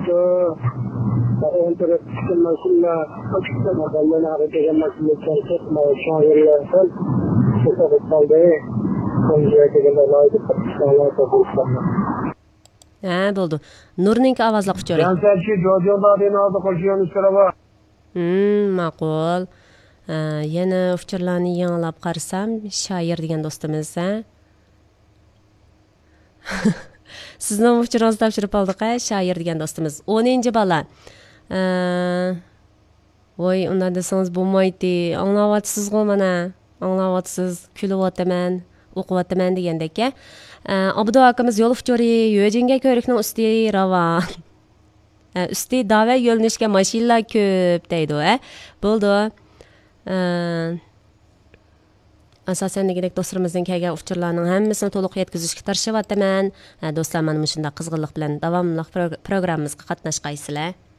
bo'ldi. Nurning ovozli quchori. Ma'qul. Yana uchurlarni yanglab qarsam, shoir degan do'stimiz, Sizning uchuringizni topshirib oldik, shoir degan do'stimiz. 10-bala. Voy, undan desangiz bo'lmaydi. Anglayapsizmi mana? Anglayapsiz, kulyapman, o'qiyapman degandek. Abdu akamiz yo'l uchuri yo'jinga ko'rikning usti ravon. Usti dava yo'lnishga mashinalar ko'p deydi, Bo'ldi. Asosan degidek do'stlarimizning kelgan uchurlarning hammasini to'liq yetkazishga tirishyapman. Do'stlar, mana shunday qizg'inlik bilan davomli programmamizga qatnashqaysizlar.